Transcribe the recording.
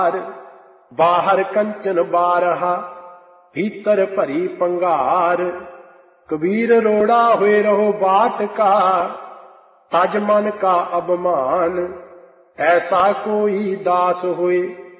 बाहर कंचन बारहा भीतर भरी पंगार। कबीर रोड़ा हुए रहो बाट का तज मन का अबमान। ऐसा कोई दास हुए